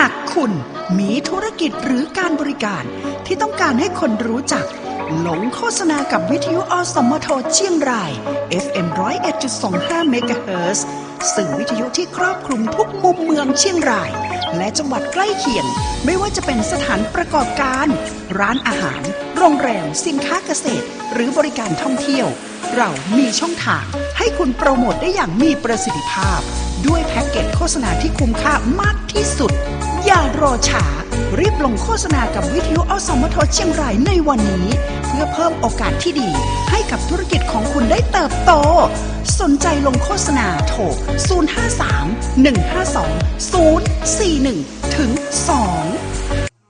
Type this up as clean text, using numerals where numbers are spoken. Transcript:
ากคุณมีธุรกิจหรือการบริการที่ต้องการให้คนรู้จักหลงโฆษณากับวิทยุอสมทเชียงราย FM 101.25 เมกะเฮิรตซ์สื่อวิทยุที่ครอบคลุมทุกมุมเมืองเชียงรายและจังหวัดใกล้เคียงไม่ว่าจะเป็นสถานประกอบการร้านอาหารโรงแรมสินค้าเกษตรหรือบริการท่องเที่ยวเรามีช่องทางให้คุณโปรโมทได้อย่างมีประสิทธิภาพด้วยแพ็กเกจโฆษณาที่คุ้มค่ามากที่สุดอย่ารอช้ารีบลงโฆษณากับวิทยุอสมทเชียงรายในวันนี้เพื่อเพิ่มโอกาสที่ดีให้กับธุรกิจของคุณได้เติบโตสนใจลงโฆษณาโทร 053 152 041 ถึง 2